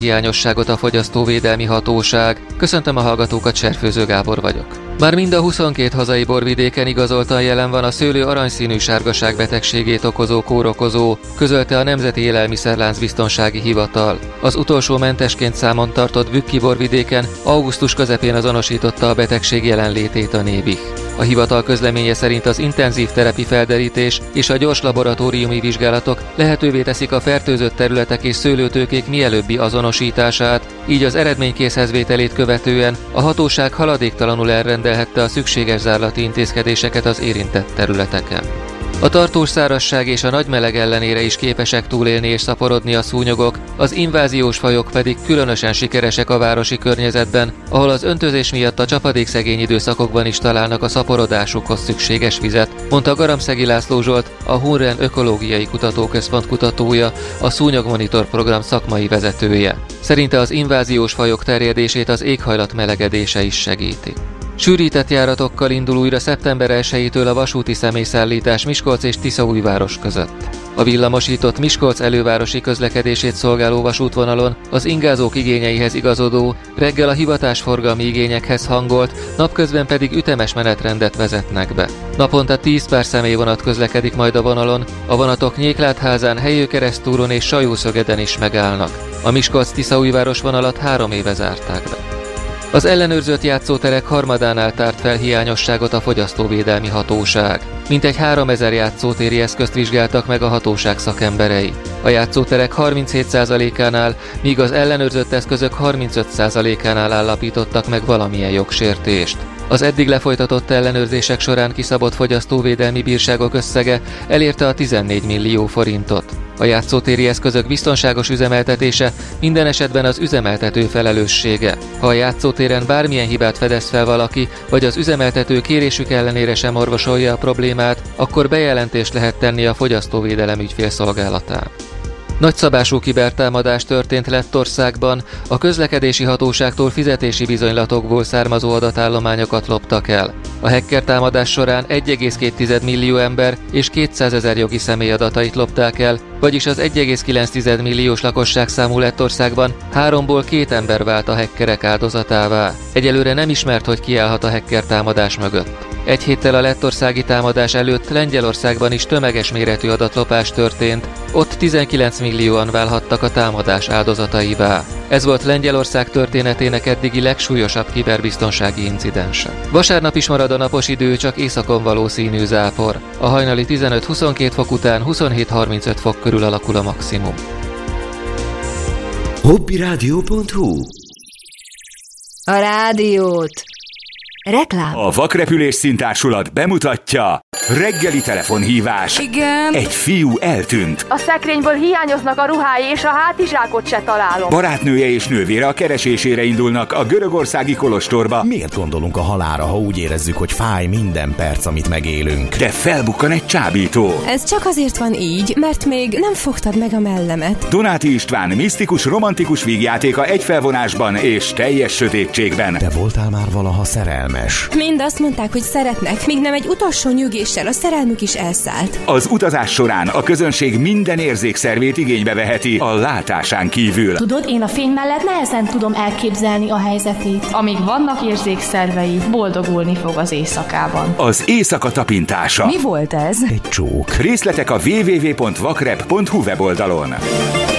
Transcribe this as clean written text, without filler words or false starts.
hiányosságot a Fogyasztóvédelmi Hatóság. Köszöntöm a hallgatókat, Cserfőző Gábor vagyok. Már mind a 22 hazai borvidéken igazoltan jelen van a szőlő aranyszínű sárgaság betegségét okozó kórokozó, közölte a Nemzeti Élelmiszerlánc Biztonsági Hivatal. Az utolsó mentesként számon tartott Bükki borvidéken augusztus közepén azonosította a betegség jelenlétét a Nébih. A hivatal közleménye szerint az intenzív terepi felderítés és a gyors laboratóriumi vizsgálatok lehetővé teszik a fertőzött területek és szőlőtőkék mielőbbi azonosítását, így az eredménykészhezvételét követően a hatóság haladéktalanul elrendelhette a szükséges zárlati intézkedéseket az érintett területeken. A tartós szárazság és a nagy meleg ellenére is képesek túlélni és szaporodni a szúnyogok, az inváziós fajok pedig különösen sikeresek a városi környezetben, ahol az öntözés miatt a csapadékszegény időszakokban is találnak a szaporodásukhoz szükséges vizet, mondta Garamszegi László Zsolt, a Hunren Ökológiai Kutatóközpont kutatója, a Szúnyogmonitor program szakmai vezetője. Szerinte az inváziós fajok terjedését az éghajlat melegedése is segíti. Sűrített járatokkal indul újra szeptember 1-től a vasúti személyszállítás Miskolc és Tiszaújváros között. A villamosított Miskolc elővárosi közlekedését szolgáló vasútvonalon az ingázók igényeihez igazodó, reggel a hivatásforgalmi igényekhez hangolt, napközben pedig ütemes menetrendet vezetnek be. Naponta 10 pár személyvonat közlekedik majd a vonalon, a vonatok Nyéklátházán, Helyőkeresztúron és Sajószögeden is megállnak. A Miskolc-Tiszaújváros vonalat 3 éve zárták be. Az ellenőrzött játszóterek harmadánál tárt fel hiányosságot a Fogyasztóvédelmi Hatóság. Mintegy 3000 játszótéri eszközt vizsgáltak meg a hatóság szakemberei. A játszóterek 37%-ánál, míg az ellenőrzött eszközök 35%-ánál állapítottak meg valamilyen jogsértést. Az eddig lefolytatott ellenőrzések során kiszabott fogyasztóvédelmi bírságok összege elérte a 14 millió forintot. A játszótéri eszközök biztonságos üzemeltetése minden esetben az üzemeltető felelőssége. Ha a játszótéren bármilyen hibát fedez fel valaki, vagy az üzemeltető kérésük ellenére sem orvosolja a problémát, akkor bejelentést lehet tenni a Fogyasztóvédelem ügyfélszolgálatán. Nagyszabású kibertámadás történt Lettországban, a közlekedési hatóságtól fizetési bizonylatokból származó adatállományokat loptak el. A hacker támadás során 1,2 millió ember és 200 000 jogi személy adatait lopták el, vagyis az 1,9 milliós lakosságszámú Lettországban 3-ból 2 ember vált a hackerek áldozatává. Egyelőre nem ismert, hogy ki állhat a hacker támadás mögött. Egy héttel a lettországi támadás előtt Lengyelországban is tömeges méretű adatlopás történt, ott 19 millióan válhattak a támadás áldozataivá. Ez volt Lengyelország történetének eddigi legsúlyosabb kiberbiztonsági incidense. Vasárnap is marad a napos idő, csak északon valószínű zápor. A hajnali 15-22 fok után 27-35 fok körül alakul a maximum. Hobbiradio.hu A rádiót. Reklám. A Vakrepülés Színtársulat bemutatja: reggeli telefonhívás. Igen. Egy fiú eltűnt. A szekrényből hiányoznak a ruhái, és a hátizsákot se találom. Barátnője és nővére a keresésére indulnak a görögországi kolostorba. Miért gondolunk a halálra, ha úgy érezzük, hogy fáj minden perc, amit megélünk? De felbukkan egy csábító. Ez csak azért van így, mert még nem fogtad meg a mellemet. Donáti István misztikus, romantikus vígjátéka egy felvonásban és teljes sötétségben. Te voltál már valaha szerelmes? Mind azt mondták, hogy szeretnek, míg nem egy utolsó nyügéssel a szerelmük is elszállt. Az utazás során a közönség minden érzékszervét igénybe veheti a látásán kívül. Tudod, én a fény mellett nehezen tudom elképzelni a helyzetét. Amíg vannak érzékszervei, boldogulni fog az éjszakában. Az éjszaka tapintása. Mi volt ez? Egy csók. Részletek a www.vakrep.hu weboldalon.